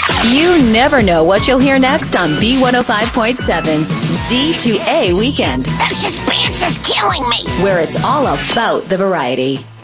You never know what you'll hear next on B105.7's Z2A Weekend. The suspense is killing me. Where it's all about the variety.